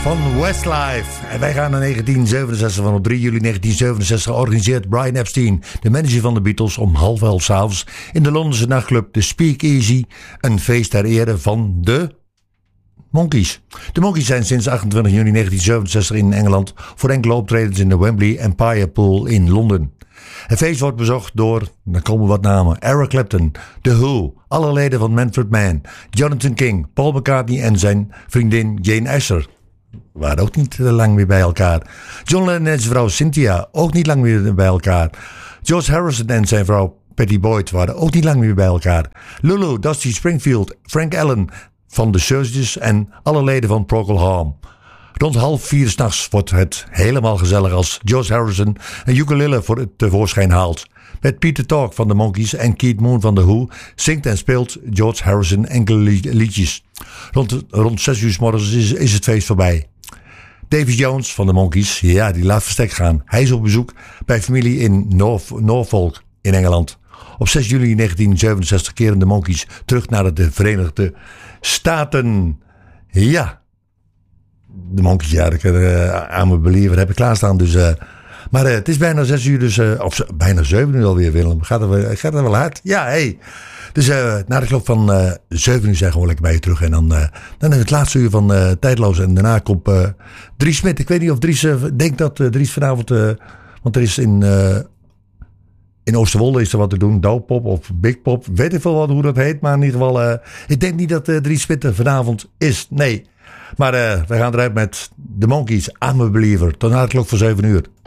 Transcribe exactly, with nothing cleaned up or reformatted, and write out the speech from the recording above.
van Westlife. En wij gaan naar negentien zevenenzestig, van op drie juli negentien zevenenzestig organiseert Brian Epstein, de manager van de Beatles, om half elf 's avonds in de Londense nachtclub The Speakeasy een feest ter ere van de Monkees. De Monkees zijn sinds achtentwintig juni negentien zevenenzestig in Engeland voor enkele optredens in de Wembley Empire Pool in Londen. Het feest wordt bezocht door, dan komen wat namen, Eric Clapton, The Who, alle leden van Manfred Mann, Jonathan King, Paul McCartney en zijn vriendin Jane Asher. Waren ook niet lang meer bij elkaar. John Lennon en zijn vrouw Cynthia, ook niet lang meer bij elkaar. George Harrison en zijn vrouw Pattie Boyd waren ook niet lang meer bij elkaar. Lulu, Dusty Springfield, Frank Allen van The Surges en alle leden van Procol Harum. Rond half vier 's nachts wordt het helemaal gezellig als George Harrison een ukulele voor het tevoorschijn haalt. Met Peter Tork van de Monkees en Keith Moon van The Who zingt en speelt George Harrison enkele liedjes. Rond, rond zes uur 's morgens is, is het feest voorbij. Davy Jones van de Monkees, ja, die laat verstek gaan. Hij is op bezoek bij familie in North, Norfolk in Engeland. Op zes juli negentien zevenenzestig keren de Monkees terug naar de Verenigde Staten. Ja, de Monkees, ja, ik, uh, aan mijn believer heb ik klaarstaan. Dus, uh, maar uh, het is bijna zes uur, dus, uh, of bijna zeven uur alweer, Willem. Gaat er, gaat er wel hard? Ja, hé. Hey. Dus uh, na de klok van uh, zeven uur zijn we gewoon lekker bij je terug. En dan, uh, dan hebben we het laatste uur van uh, Tijdloos. En daarna komt uh, Dries Smit. Ik weet niet of Dries, uh, denk dat uh, Dries vanavond, uh, want er is in... Uh, In Oosterwolde is er wat te doen. Douwpop of Big Pop. Weet ik veel wat, hoe dat heet. Maar in ieder geval, uh, ik denk niet dat uh, Dries Smit er vanavond is. Nee. Maar uh, we gaan eruit met The Monkees, I'm a Believer. Tot na de klok van zeven uur.